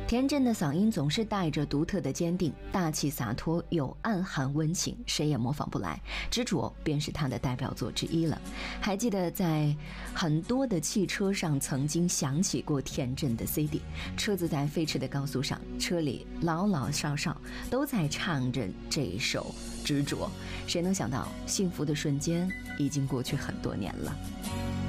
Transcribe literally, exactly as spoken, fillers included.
田震的嗓音总是带着独特的坚定，大气洒脱又暗含温情，谁也模仿不来。执着便是他的代表作之一了。还记得在很多的汽车上曾经响起过田震的 C D， 车子在飞驰的高速上，车里老老少少都在唱着这一首执着。谁能想到幸福的瞬间已经过去很多年了。